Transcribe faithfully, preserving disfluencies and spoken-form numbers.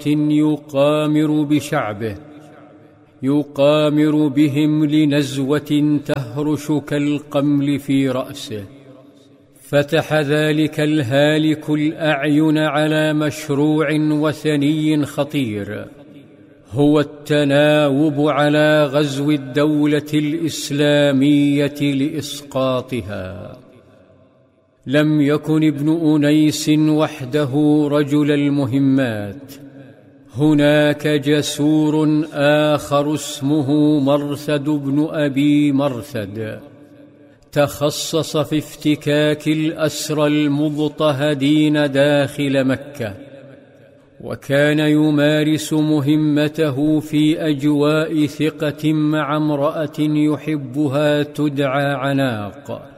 يقامر بشعبه، يقامر بهم لنزوة تهرش كالقمل في رأسه. فتح ذلك الهالك الأعين على مشروع وثني خطير، هو التناوب على غزو الدولة الإسلامية لإسقاطها. لم يكن ابن أنيس وحده رجل المهمات، هناك جسور آخر اسمه مرثد بن أبي مرثد، تخصص في افتكاك الأسرى المضطهدين داخل مكة، وكان يمارس مهمته في أجواء ثقة مع امرأة يحبها تدعى عناق،